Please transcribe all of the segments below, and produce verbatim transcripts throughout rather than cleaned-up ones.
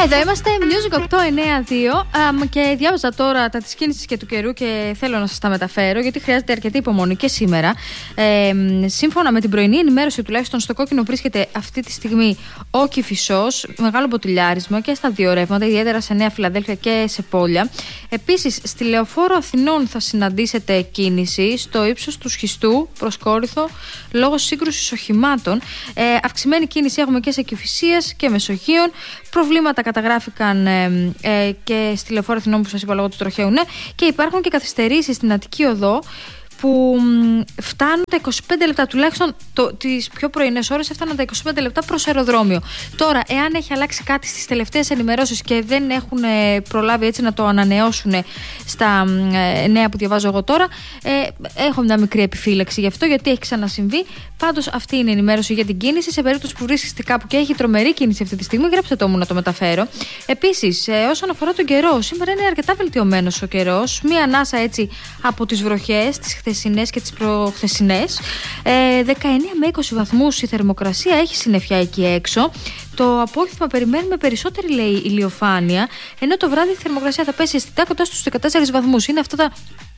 Εδώ είμαστε, Music οκτώ εννιά δύο, και διάβαζα τώρα τα της κίνησης και του καιρού και θέλω να σας τα μεταφέρω, γιατί χρειάζεται αρκετή υπομονή και σήμερα. Ε, σύμφωνα με την πρωινή ενημέρωση, τουλάχιστον στο κόκκινο βρίσκεται αυτή τη στιγμή ο Κηφισός, μεγάλο μποτιλιάρισμα και στα δύο ρεύματα, ιδιαίτερα σε Νέα Φιλαδέλφια και σε Πόλια. Επίσης, στη Λεωφόρο Αθηνών θα συναντήσετε κίνηση στο ύψος του Σχιστού προς Κόρινθο λόγω σύγκρουσης οχημάτων. Ε, αυξημένη κίνηση έχουμε και σε Κηφισίας και Μεσογείων. Προβλήματα καταγράφηκαν ε, ε, και στη Λεωφόρο Αθηνών που σας είπα λόγω του τροχαίου, ναι, και υπάρχουν και καθυστερήσεις στην Αττική Οδό που φτάνουν τα είκοσι πέντε λεπτά, τουλάχιστον το, τις πιο πρωινές ώρες έφταναν τα είκοσι πέντε λεπτά προς αεροδρόμιο. Τώρα, εάν έχει αλλάξει κάτι στις τελευταίες ενημερώσεις και δεν έχουν ε, προλάβει έτσι να το ανανεώσουν στα ε, νέα που διαβάζω εγώ τώρα, ε, έχω μια μικρή επιφύλαξη γι' αυτό, γιατί έχει ξανασυμβεί. Πάντως, αυτή είναι η ενημέρωση για την κίνηση. Σε περίπτωση που βρίσκεστε κάπου και έχει τρομερή κίνηση αυτή τη στιγμή, γράψτε το μου να το μεταφέρω. Επίσης, ε, όσον αφορά τον καιρό, σήμερα είναι αρκετά βελτιωμένος ο καιρός. Μία ανάσα έτσι από τις βροχές, τις χθεσινές και τις προχθεσινές. Ε, δεκαεννέα με είκοσι βαθμούς η θερμοκρασία, έχει συννεφιά εκεί έξω. Το απόγευμα περιμένουμε περισσότερη, λέει, ηλιοφάνεια, ενώ το βράδυ η θερμοκρασία θα πέσει αισθητά κοντά στους δεκατέσσερις βαθμούς. Είναι αυτά τα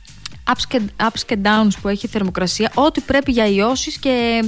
ups και, ups και downs που έχει η θερμοκρασία, ό,τι πρέπει για ιώσεις και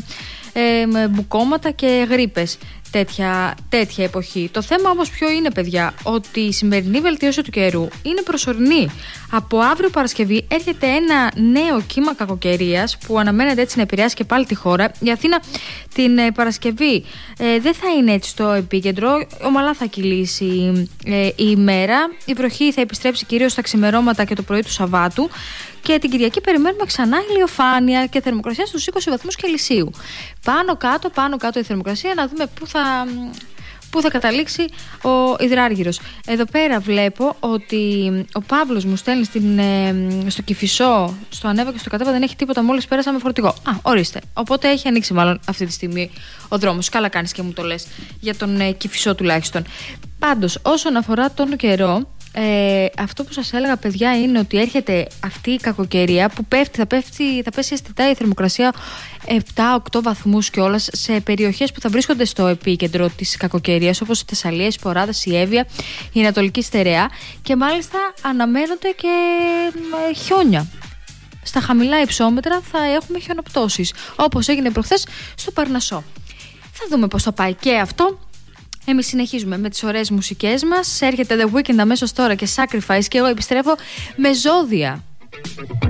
ε, μπουκώματα και γρίπες. Τέτοια, τέτοια εποχή. Το θέμα όμως ποιο είναι, παιδιά? Ότι η σημερινή βελτίωση του καιρού είναι προσωρινή. Από αύριο Παρασκευή έρχεται ένα νέο κύμα κακοκαιρίας που αναμένεται έτσι να επηρεάσει και πάλι τη χώρα. Η Αθήνα την ε, Παρασκευή ε, δεν θα είναι έτσι στο επίκεντρο. Ομαλά θα κυλήσει ε, η ημέρα. Η βροχή θα επιστρέψει κυρίως στα ξημερώματα και το πρωί του Σαββάτου. Και την Κυριακή περιμένουμε ξανά ηλιοφάνεια και θερμοκρασία στους είκοσι βαθμούς Κελσίου. Πάνω κάτω, πάνω κάτω η θερμοκρασία, να δούμε πού θα, πού θα καταλήξει ο υδράργυρος. Εδώ πέρα βλέπω ότι ο Παύλος μου στέλνει στην, στο Κηφισό, στο ανέβα και στο κατέβα δεν έχει τίποτα, μόλις πέρασα με φορτηγό. Α, ορίστε. Οπότε έχει ανοίξει μάλλον αυτή τη στιγμή ο δρόμος. Καλά κάνεις και μου το λες για τον ε, Κηφισό τουλάχιστον. Πάντως, όσον αφορά τον καιρό, Ε, αυτό που σας έλεγα, παιδιά, είναι ότι έρχεται αυτή η κακοκαιρία που πέφτει, θα, πέφτει, θα πέσει αισθητά η θερμοκρασία επτά οκτώ βαθμούς κιόλας σε περιοχές που θα βρίσκονται στο επίκεντρο της κακοκαιρίας, όπως η Θεσσαλία, η Σποράδας, η Εύβοια, η Ανατολική Στερεά, και μάλιστα αναμένονται και ε, χιόνια. Στα χαμηλά υψόμετρα θα έχουμε χιονοπτώσεις, όπως έγινε προχθές στο Παρνασσό. Θα δούμε πώς θα πάει και αυτό. Εμείς συνεχίζουμε με τις ωραίες μουσικές μας. Έρχεται The Weeknd αμέσως τώρα και Sacrifice, και εγώ επιστρέφω με ζώδια.